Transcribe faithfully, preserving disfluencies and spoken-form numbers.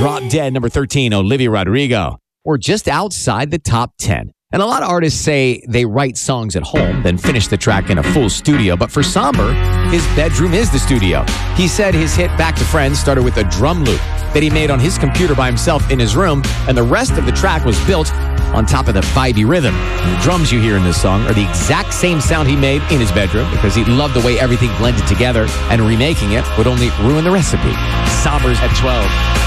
Drop Dead, number thirteen, Olivia Rodrigo. We're just outside the top ten. And a lot of artists say they write songs at home, then finish the track in a full studio. But for Somber, his bedroom is the studio. He said his hit Back to Friends started with a drum loop that he made on his computer by himself in his room, and the rest of the track was built on top of the vibey rhythm. And the drums you hear in this song are the exact same sound he made in his bedroom because he loved the way everything blended together, and remaking it would only ruin the recipe. Somber's at twelve.